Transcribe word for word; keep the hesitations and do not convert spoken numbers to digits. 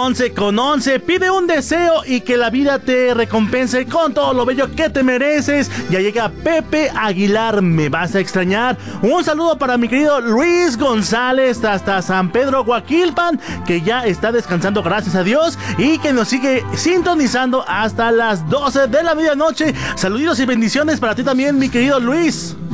once con once. Pide un deseo y que la vida te recompense con todo lo bello que te mereces. Ya llega Pepe Aguilar, me vas a extrañar. Un saludo para mi querido Luis González hasta San Pedro Huaquilpan, que ya está descansando, gracias a Dios, y que nos sigue sintonizando hasta las doce de la medianoche. Saluditos y bendiciones para ti también, mi querido Luis.